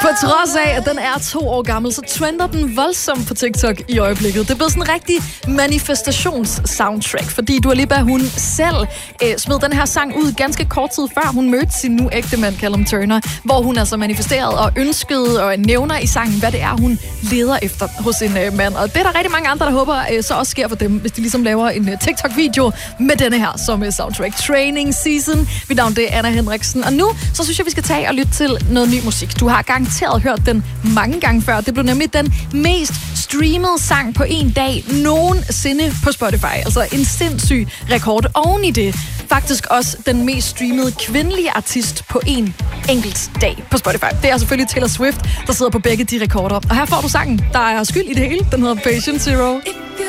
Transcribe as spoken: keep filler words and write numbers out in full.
På trods af, at den er to år gammel, så trender den voldsomt på TikTok i øjeblikket. Det er blevet sådan en rigtig manifestations-soundtrack, fordi Dua Lipa, hun selv øh, smed den her sang ud ganske kort tid før hun mødte sin nu ægte mand, Callum Turner, hvor hun altså manifesterede og ønskede og nævner i sangen, hvad det er, hun leder efter hos en øh, mand. Og det er der rigtig mange andre, der håber øh, så også sker for dem, hvis de ligesom laver en øh, TikTok-video med denne her som øh, soundtrack. Training Season. Mit navn det er Anna Henriksen. Og nu, så synes jeg, vi skal tage og lytte til noget ny musik. Du har garanteret hørt den mange gange før. Det blev nemlig den mest streamede sang på en dag nogensinde på Spotify. Altså en sindssyg rekord. Oven i det, faktisk også den mest streamede kvindelige artist på en enkelt dag på Spotify. Det er selvfølgelig Taylor Swift, der sidder på begge de rekorder. Og her får du sangen, der er skyld i det hele. Den hedder Patient Zero.